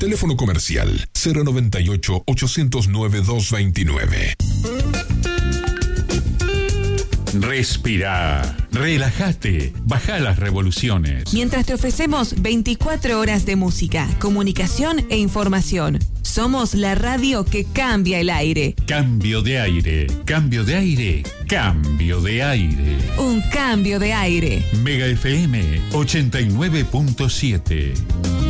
Teléfono comercial 098-809-229. Respira, relájate, baja las revoluciones. Mientras te ofrecemos 24 horas de música, comunicación e información. Somos la radio que cambia el aire. Cambio de aire, cambio de aire, cambio de aire. Un cambio de aire. Mega FM 89.7.